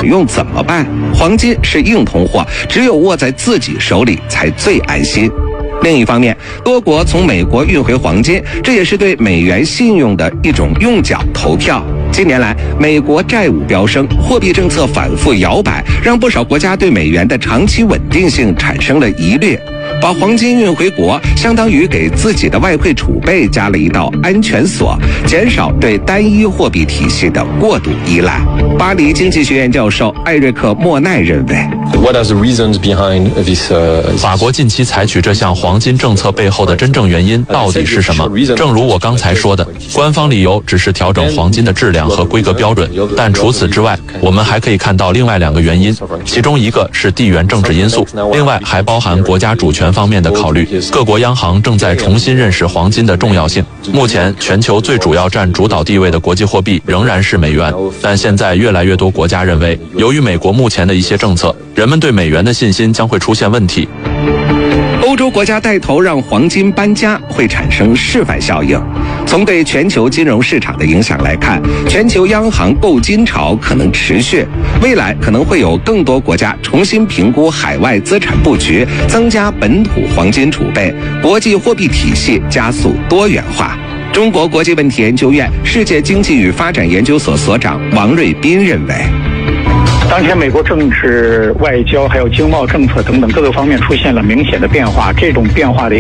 使用怎么办？黄金是硬通货，只有握在自己手里才最安心。另一方面，多国从美国运回黄金，这也是对美元信用的一种用脚投票。近年来，美国债务飙升，货币政策反复摇摆，让不少国家对美元的长期稳定性产生了疑虑。把黄金运回国，相当于给自己的外汇储备加了一道安全锁，减少对单一货币体系的过度依赖。巴黎经济学院教授艾瑞克·莫奈认为， 法国近期采取这项黄金政策背后的真正原因到底是什么？正如我刚才说的，官方理由只是调整黄金的质量和规格标准，但除此之外，我们还可以看到另外2个原因，其中一个是地缘政治因素，另外还包含国家主权方面的考虑。各国央行正在重新认识黄金的重要性。目前，全球最主要占主导地位的国际货币仍然是美元，但现在越来越多国家认为，由于美国目前的一些政策，人们对美元的信心将会出现问题。 欧洲国家带头让黄金搬家，会产生示范效应。从对全球金融市场的影响来看，全球央行购金潮可能持续，未来可能会有更多国家重新评估海外资产布局，增加本土黄金储备，国际货币体系加速多元化。中国国际问题研究院世界经济与发展研究所所长王瑞斌认为， 当前美国政治、外交还有经贸政策等等各个方面出现了明显的变化，这种变化的